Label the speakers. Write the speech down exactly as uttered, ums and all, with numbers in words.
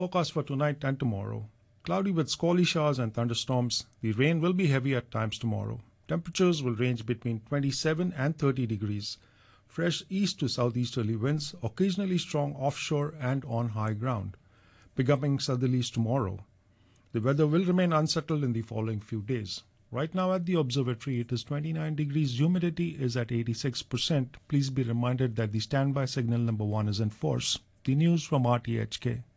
Speaker 1: Forecast for tonight and tomorrow. Cloudy with squally showers and thunderstorms. The rain will be heavy at times tomorrow. Temperatures will range between twenty-seven and thirty degrees. Fresh east to southeasterly winds, occasionally strong offshore and on high ground. Picking southerlies tomorrow. The weather will remain unsettled in the following few days. Right now at the observatory it is twenty-nine degrees, humidity is at eighty-six percent. Please be reminded that the standby signal number one is in force. The news from R T H K.